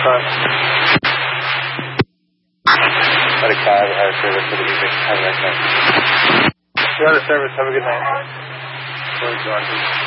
Let a cab have service for the evening. Have a nice night. You're out of service. Have a good night.